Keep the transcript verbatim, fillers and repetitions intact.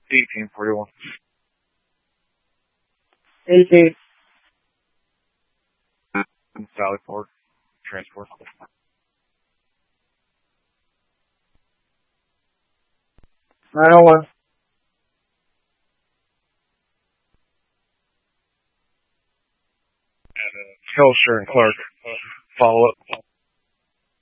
eighteen forty-one. eighteen. Valley Fork. Transport. nine oh one. Hilsher and Clark. Follow up.